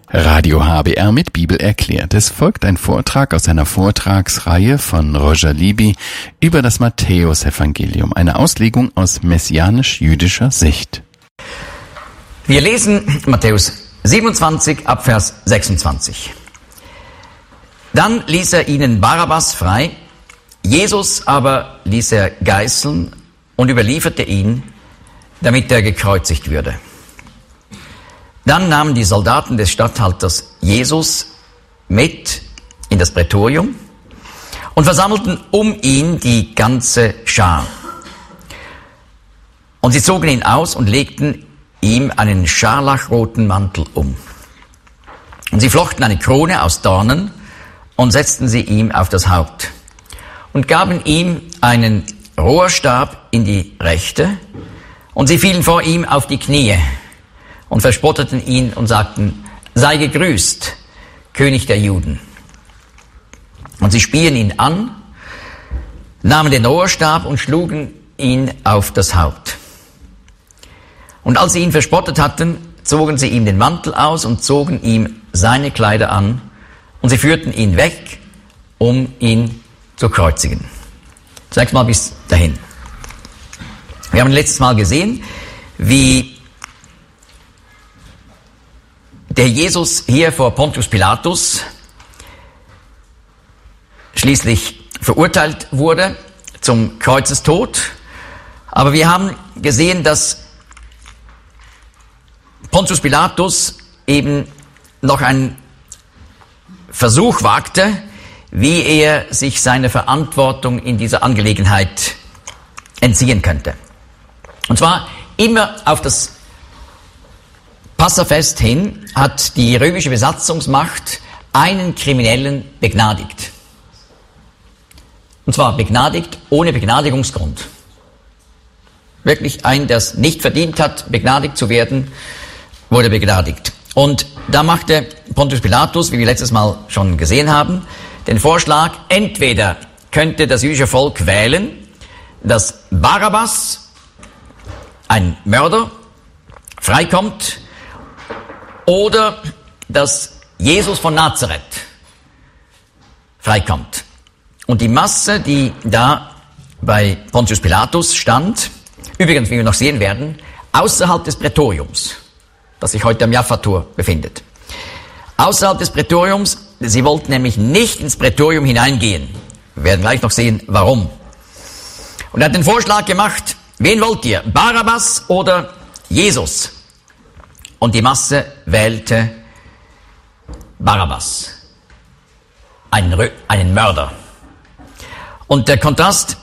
Radio HBR mit Bibel erklärt. Es folgt ein Vortrag aus einer Vortragsreihe von Roger Libby über das Matthäusevangelium, eine Auslegung aus messianisch-jüdischer Sicht. Wir lesen Matthäus 27 ab Vers 26. Dann ließ er ihnen Barabbas frei, Jesus aber ließ er geißeln und überlieferte ihn, damit er gekreuzigt würde. Dann nahmen die Soldaten des Statthalters Jesus mit in das Prätorium und versammelten um ihn die ganze Schar. Und sie zogen ihn aus und legten ihm einen scharlachroten Mantel um. Und sie flochten eine Krone aus Dornen und setzten sie ihm auf das Haupt und gaben ihm einen Rohrstab in die Rechte, und sie fielen vor ihm auf die Knie und verspotteten ihn und sagten: Sei gegrüßt, König der Juden. Und sie spien ihn an, nahmen den Rohrstab und schlugen ihn auf das Haupt. Und als sie ihn verspottet hatten, zogen sie ihm den Mantel aus und zogen ihm seine Kleider an, und sie führten ihn weg, um ihn zu kreuzigen. Zunächst mal bis dahin. Wir haben letztes Mal gesehen, wie der Jesus hier vor Pontius Pilatus schließlich verurteilt wurde zum Kreuzestod. Aber wir haben gesehen, dass Pontius Pilatus eben noch einen Versuch wagte, wie er sich seiner Verantwortung in dieser Angelegenheit entziehen könnte. Und zwar immer auf das Passafest hin hat die römische Besatzungsmacht einen Kriminellen begnadigt. Und zwar begnadigt ohne Begnadigungsgrund. Wirklich ein, der es nicht verdient hat, begnadigt zu werden, wurde begnadigt. Und da machte Pontius Pilatus, wie wir letztes Mal schon gesehen haben, den Vorschlag: Entweder könnte das jüdische Volk wählen, dass Barabbas, ein Mörder, freikommt, oder dass Jesus von Nazareth freikommt. Und die Masse, die da bei Pontius Pilatus stand, übrigens, wie wir noch sehen werden, außerhalb des Prätoriums, das sich heute am Jaffa-Tor befindet. Außerhalb des Prätoriums, sie wollten nämlich nicht ins Prätorium hineingehen. Wir werden gleich noch sehen, warum. Und er hat den Vorschlag gemacht: Wen wollt ihr, Barabbas oder Jesus? Und die Masse wählte Barabbas, einen Mörder. Und der Kontrast